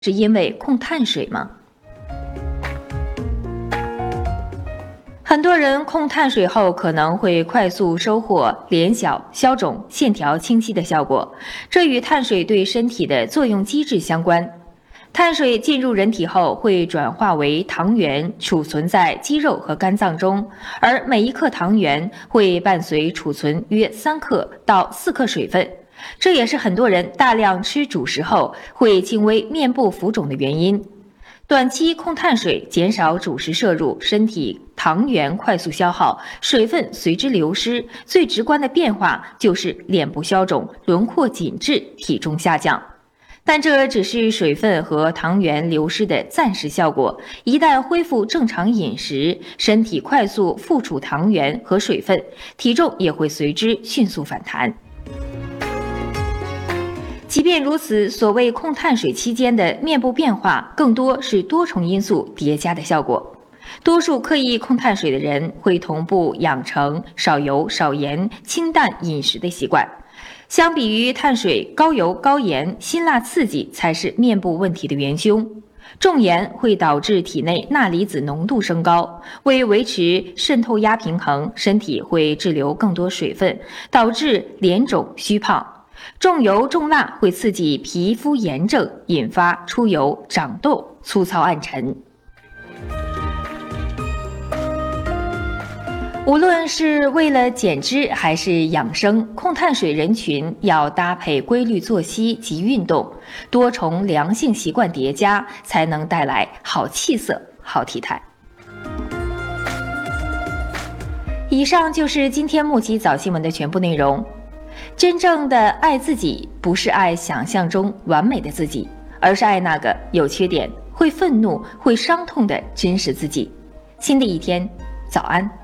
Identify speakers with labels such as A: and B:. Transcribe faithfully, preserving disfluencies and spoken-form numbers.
A: 是因为控碳水吗？很多人控碳水后可能会快速收获脸小、消肿、线条清晰的效果，这与碳水对身体的作用机制相关。碳水进入人体后会转化为糖原，储存在肌肉和肝脏中，而每一克糖原会伴随储存约三克到四克水分。这也是很多人大量吃主食后会轻微面部浮肿的原因。短期控碳水，减少主食摄入，身体糖原快速消耗，水分随之流失，最直观的变化就是脸部消肿、轮廓紧致、体重下降。但这只是水分和糖原流失的暂时效果，一旦恢复正常饮食，身体快速复储糖原和水分，体重也会随之迅速反弹。即便如此，所谓控碳水期间的面部变化，更多是多重因素叠加的效果。多数刻意控碳水的人会同步养成少油、少盐、清淡饮食的习惯。相比于碳水，高油、高盐、辛辣刺激才是面部问题的元凶。重盐会导致体内钠离子浓度升高，为维持渗透压平衡，身体会滞留更多水分，导致脸肿虚胖。重油重辣会刺激皮肤炎症，引发出油、长痘、粗糙暗沉。无论是为了减脂还是养生，控碳水人群要搭配规律作息及运动，多重良性习惯叠加，才能带来好气色、好体态。以上就是今天木吉早新闻的全部内容。真正的爱自己，不是爱想象中完美的自己，而是爱那个有缺点、会愤怒、会伤痛的真实自己。新的一天，早安。